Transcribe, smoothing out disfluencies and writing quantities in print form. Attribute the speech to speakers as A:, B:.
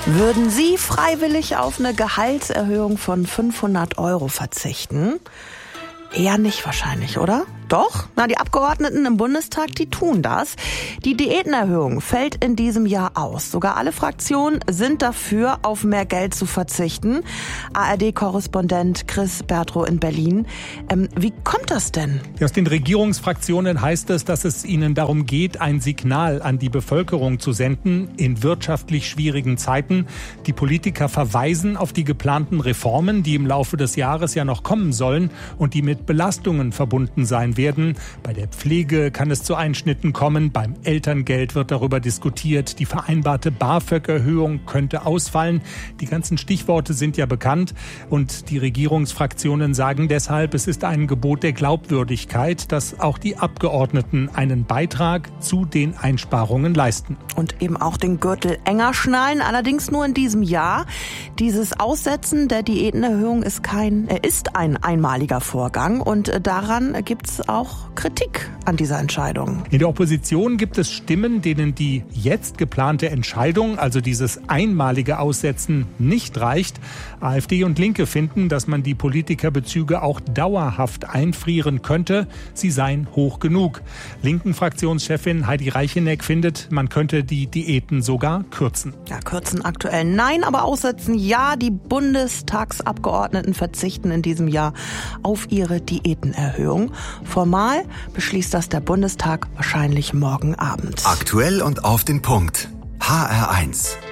A: Würden Sie freiwillig auf eine Gehaltserhöhung von 500 € verzichten? Eher nicht wahrscheinlich, oder? Doch, die Abgeordneten im Bundestag, die tun das. Die Diätenerhöhung fällt in diesem Jahr aus. Sogar alle Fraktionen sind dafür, auf mehr Geld zu verzichten. ARD-Korrespondent Chris Bertrow in Berlin. Wie kommt das denn?
B: Aus den Regierungsfraktionen heißt es, dass es ihnen darum geht, ein Signal an die Bevölkerung zu senden in wirtschaftlich schwierigen Zeiten. Die Politiker verweisen auf die geplanten Reformen, die im Laufe des Jahres ja noch kommen sollen und die mit Belastungen verbunden sein werden. Bei der Pflege kann es zu Einschnitten kommen. Beim Elterngeld wird darüber diskutiert. Die vereinbarte BAföG-Erhöhung könnte ausfallen. Die ganzen Stichworte sind ja bekannt. Und die Regierungsfraktionen sagen deshalb, es ist ein Gebot der Glaubwürdigkeit, dass auch die Abgeordneten einen Beitrag zu den Einsparungen leisten.
A: Und eben auch den Gürtel enger schnallen, allerdings nur in diesem Jahr. Dieses Aussetzen der Diätenerhöhung ist ein einmaliger Vorgang und daran gibt's auch Kritik an dieser Entscheidung.
B: In der Opposition gibt es Stimmen, denen die jetzt geplante Entscheidung, also dieses einmalige Aussetzen, nicht reicht. AfD und Linke finden, dass man die Politikerbezüge auch dauerhaft einfrieren könnte. Sie seien hoch genug. Linken Fraktionschefin Heidi Reicheneck findet, man könnte die Diäten sogar kürzen.
A: Ja, kürzen aktuell nein, aber aussetzen ja. Die Bundestagsabgeordneten verzichten in diesem Jahr auf ihre Diätenerhöhung. Formal beschließt das der Bundestag wahrscheinlich morgen Abend.
C: Aktuell und auf den Punkt. HR1.